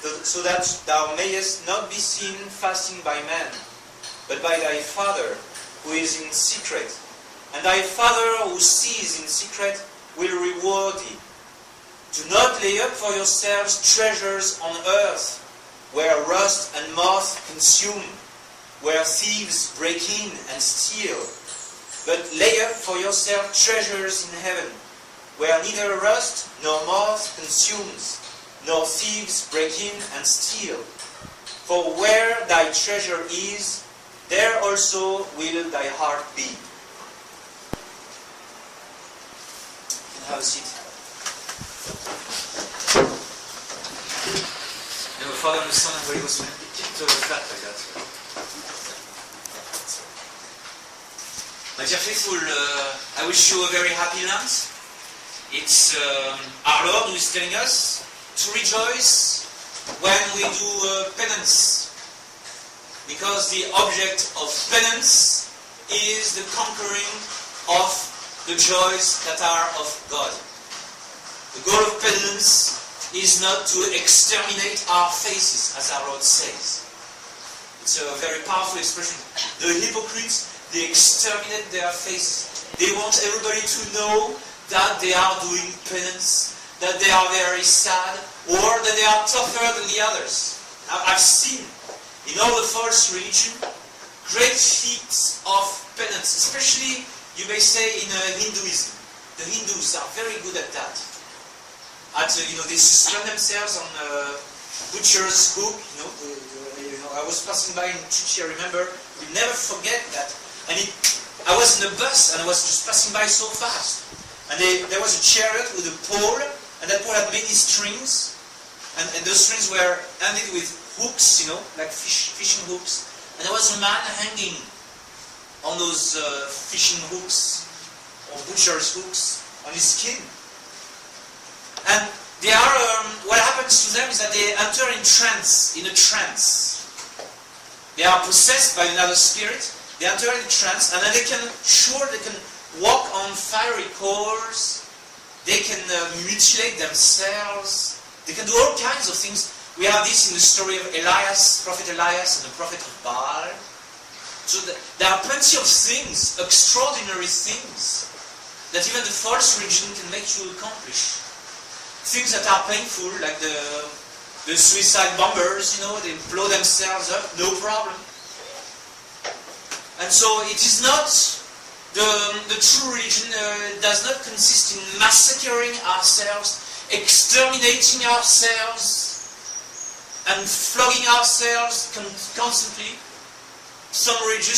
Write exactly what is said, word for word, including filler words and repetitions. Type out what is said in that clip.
so that thou mayest not be seen fasting by man, but by thy Father who is in secret. And thy Father who sees in secret will reward thee. Do not lay up for yourselves treasures on earth, where rust and moth consume, where thieves break in and steal. But lay up for yourself treasures in heaven, where neither rust nor moth consumes, nor thieves break in and steal. For where thy treasure is, there also will thy heart be. You can have a seat. You know, Father and the Son and Holy Ghost, keep to the flat like that. My dear faithful, uh, I wish you a very happy Lent. It's um, our Lord who is telling us to rejoice when we do uh, penance, because the object of penance is the conquering of the joys that are of God. The goal of penance is not to exterminate our faces, as our Lord says. It's a very powerful expression. The hypocrites, they exterminate their faces. They want everybody to know that they are doing penance, that they are very sad, or that they are tougher than the others. Now, I've seen in all the false religion great feats of penance, especially, you may say, in uh, Hinduism. The Hindus are very good at that. At, uh, you know, they suspend themselves on a butcher's hook. You know, the, the, you know, I was passing by in Trichy, I remember. We never forget that. And it, I was in a bus, and I was just passing by so fast. And they, there was a chariot with a pole, and that pole had many strings, and, and those strings were ended with hooks, you know, like fish, fishing hooks. And there was a man hanging on those uh, fishing hooks, or butcher's hooks, on his skin. And they are, um, what happens to them is that they enter in trance, in a trance. They are possessed by another spirit, they enter in a trance, and then they can, sure, they can walk on fiery coals, they can uh, mutilate themselves, they can do all kinds of things. We have this in the story of Elias, Prophet Elias and the Prophet of Baal. So the, there are plenty of things, extraordinary things, that even the false religion can make you accomplish. Things that are painful, like the, the suicide bombers, you know, they blow themselves up, no problem. And so it is not, the, the true religion uh, does not consist in massacring ourselves, exterminating ourselves, and flogging ourselves con constantly. Some religious